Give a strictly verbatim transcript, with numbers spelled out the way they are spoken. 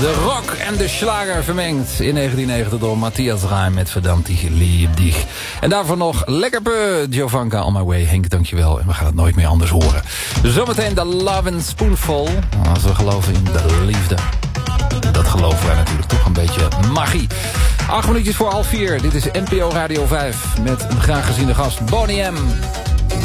De rock en de slager vermengd in negentien negentig door Matthias Reim met Verdammt ich lieb dich. En daarvoor nog lekker pe, Jovanka On My Way. Henk, dankjewel. En we gaan het nooit meer anders horen. Zometeen de Love and Spoonful. Als we geloven in de liefde. Dat geloven wij natuurlijk toch een beetje magie. Acht minuutjes voor half vier. Dit is N P O Radio vijf met een graag geziene gast Boney M.